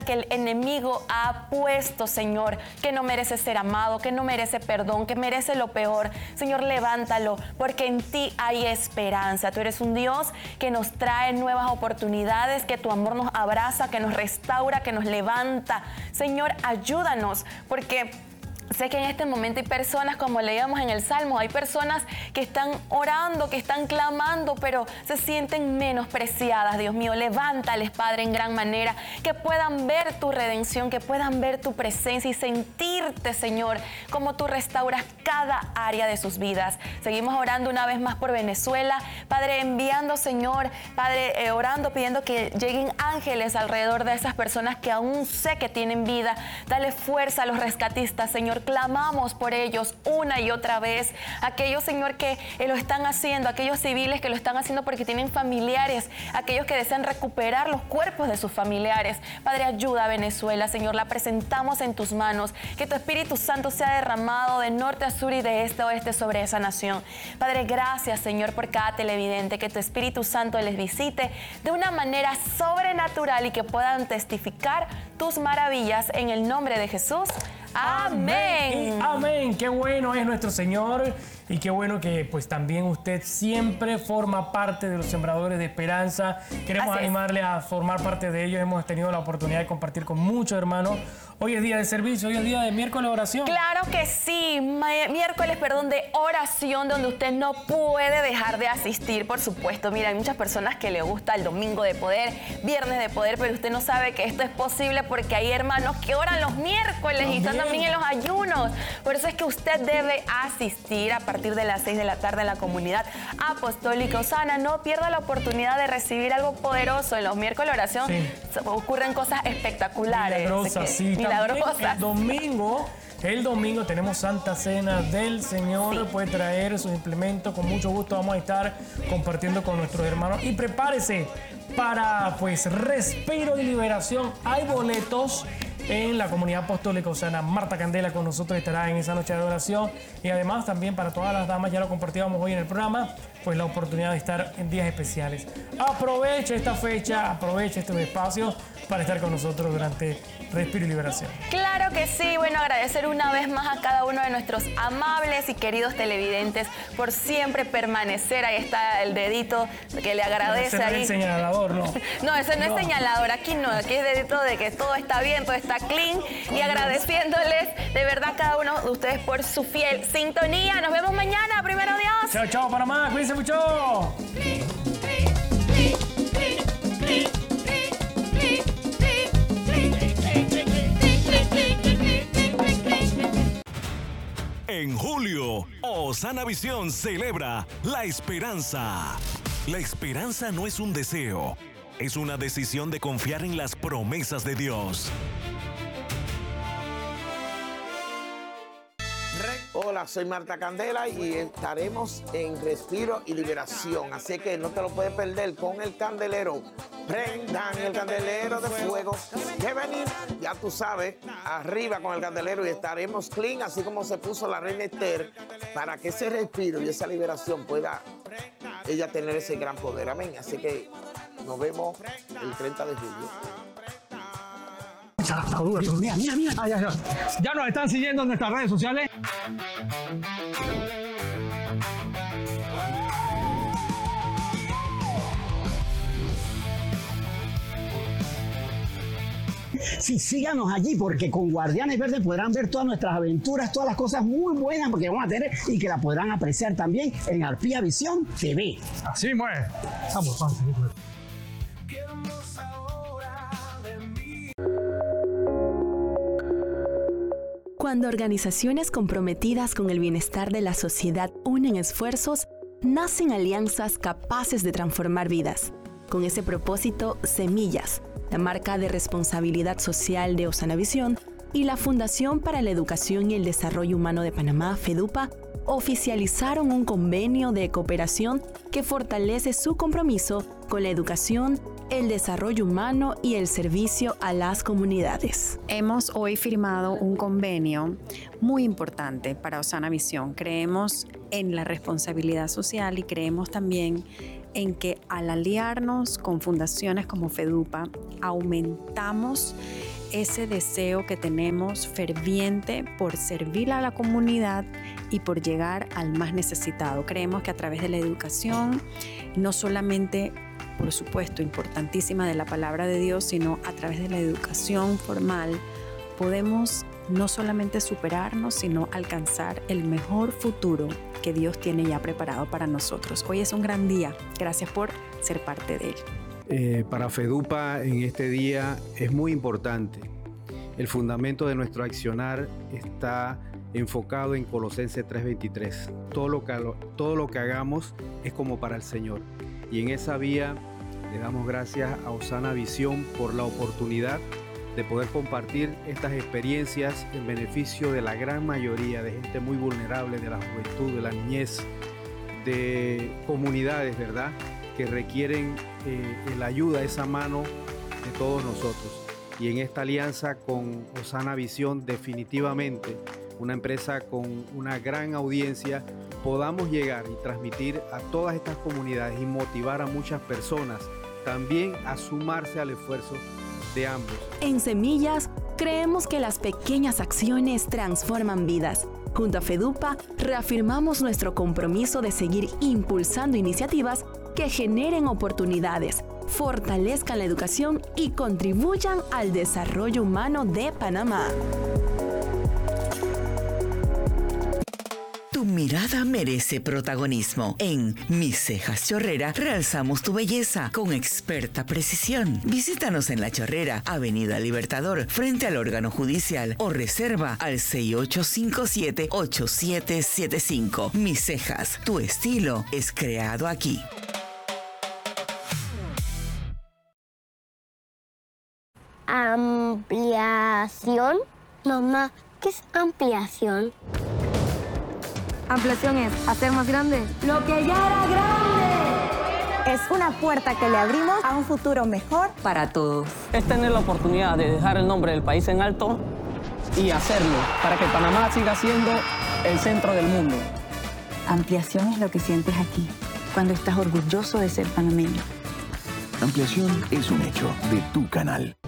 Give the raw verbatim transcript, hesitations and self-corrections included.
que el enemigo ha puesto, Señor, que no merece ser amado, que no merece perdón, que merece lo peor. Señor, levántalo, porque en ti hay esperanza. Tú eres un Dios que nos trae nuevas oportunidades, que tu amor nos abraza, que nos restaura, que nos levanta. Señor, ayúdanos, porque sé que en este momento hay personas, como leíamos en el Salmo, hay personas que están orando, que están clamando, pero se sienten menospreciadas. Dios mío, levántales, Padre, en gran manera, que puedan ver tu redención, que puedan ver tu presencia y sentirte, Señor, como tú restauras cada área de sus vidas. Seguimos orando una vez más por Venezuela, Padre, enviando, Señor, Padre, eh, orando, pidiendo que lleguen ángeles alrededor de esas personas que aún sé que tienen vida. Dale fuerza a los rescatistas, Señor. Clamamos por ellos una y otra vez. Aquellos, Señor, que eh, lo están haciendo, aquellos civiles que lo están haciendo porque tienen familiares, aquellos que desean recuperar los cuerpos de sus familiares. Padre, ayuda a Venezuela, Señor, la presentamos en tus manos. Que tu Espíritu Santo sea derramado de norte a sur y de este a oeste sobre esa nación. Padre, gracias, Señor, por cada televidente. Que tu Espíritu Santo les visite de una manera sobrenatural y que puedan testificar tus maravillas en el nombre de Jesús. Amén. Y amén. Qué bueno es nuestro Señor y qué bueno que pues también usted siempre forma parte de los sembradores de esperanza. Queremos animarle a formar parte de ellos. Hemos tenido la oportunidad de compartir con muchos hermanos. Hoy es día de servicio, hoy es día de miércoles de oración. Claro que sí, miércoles, perdón, de oración, donde usted no puede dejar de asistir, por supuesto. Mira, hay muchas personas que le gusta el domingo de poder, viernes de poder, pero usted no sabe que esto es posible porque hay hermanos que oran los miércoles y están también en los ayunos. Por eso es que usted debe asistir a partir de las seis de la tarde en la comunidad apostólica Osana. No pierda la oportunidad de recibir algo poderoso. En los miércoles de oración sí. ocurren cosas espectaculares. Milagrosas, sí. Milagrosas. El domingo, el domingo tenemos Santa Cena del Señor. Sí. Puede traer sus implementos. Con mucho gusto vamos a estar compartiendo con nuestros hermanos. Y prepárese para, pues, respiro y liberación. Hay boletos en la comunidad apostólica Osana. Marta Candela con nosotros estará en esa noche de oración. Y además también para todas las damas, ya lo compartíamos hoy en el programa, pues la oportunidad de estar en días especiales. Aproveche esta fecha, aproveche estos espacios para estar con nosotros durante Respiro y Liberación. Claro que sí. Bueno, agradecer una vez más a cada uno de nuestros amables y queridos televidentes por siempre permanecer. Ahí está el dedito que le agradece. No, ese ahí. No es señalador, ¿no? No, ese no, no es señalador. Aquí no, aquí es dedito de que todo está bien, todo está clean. Y agradeciéndoles de verdad a cada uno de ustedes por su fiel sintonía. Nos vemos mañana, primero Dios. Chao, chao, Panamá. Cuídense mucho. En julio, Osana Visión celebra la esperanza. La esperanza no es un deseo, es una decisión de confiar en las promesas de Dios. Hola, soy Marta Candela y estaremos en Respiro y Liberación, así que no te lo puedes perder. Con el candelero, prendan el candelero de fuego, que venir, ya tú sabes, arriba con el candelero y estaremos clean, así como se puso la reina Esther, para que ese respiro y esa liberación pueda ella tener ese gran poder. Amén. Así que nos vemos el treinta de julio. Mira, mira, mira. Ah, ya, ya. Ya nos están siguiendo en nuestras redes sociales. Sí, síganos allí porque con Guardianes Verdes podrán ver todas nuestras aventuras, todas las cosas muy buenas porque vamos a tener y que la podrán apreciar también en Arpía Visión T V. Así mueve. Vamos, vamos. Cuando organizaciones comprometidas con el bienestar de la sociedad unen esfuerzos, nacen alianzas capaces de transformar vidas. Con ese propósito, Semillas, la marca de responsabilidad social de Osana Visión, y la Fundación para la Educación y el Desarrollo Humano de Panamá, FEDUPA, oficializaron un convenio de cooperación que fortalece su compromiso con la educación, el desarrollo humano y el servicio a las comunidades. Hemos hoy firmado un convenio muy importante para Osana Visión. Creemos en la responsabilidad social y creemos también en que al aliarnos con fundaciones como FEDUPA, aumentamos ese deseo que tenemos ferviente por servir a la comunidad y por llegar al más necesitado. Creemos que a través de la educación, no solamente, por supuesto, importantísima de la palabra de Dios, sino a través de la educación formal, podemos no solamente superarnos, sino alcanzar el mejor futuro que Dios tiene ya preparado para nosotros. Hoy es un gran día. Gracias por ser parte de él. Eh, para FEDUPA en este día es muy importante. El fundamento de nuestro accionar está enfocado en Colosenses tres veintitrés. Todo lo que, todo lo que hagamos es como para el Señor. Y en esa vía le damos gracias a Osana Visión por la oportunidad de poder compartir estas experiencias en beneficio de la gran mayoría de gente muy vulnerable, de la juventud, de la niñez, de comunidades, ¿verdad?, que requieren eh, la ayuda, esa mano de todos nosotros. Y en esta alianza con Osana Visión, definitivamente una empresa con una gran audiencia, podamos llegar y transmitir a todas estas comunidades y motivar a muchas personas también a sumarse al esfuerzo de ambos. En Semillas, creemos que las pequeñas acciones transforman vidas. Junto a FEDUPA, reafirmamos nuestro compromiso de seguir impulsando iniciativas que generen oportunidades, fortalezcan la educación y contribuyan al desarrollo humano de Panamá. Tu mirada merece protagonismo. En Mis Cejas Chorrera realzamos tu belleza con experta precisión. Visítanos en La Chorrera, Avenida Libertador, frente al órgano judicial, o reserva al seis ocho cinco siete, ocho siete siete cinco. Mis Cejas, tu estilo es creado aquí. Ampliación. Mamá, ¿qué es ampliación? Ampliación es hacer más grande lo que ya era grande. Es una puerta que le abrimos a un futuro mejor para todos. Es tener la oportunidad de dejar el nombre del país en alto y hacerlo para que Panamá siga siendo el centro del mundo. Ampliación es lo que sientes aquí, cuando estás orgulloso de ser panameño. Ampliación es un hecho de tu canal.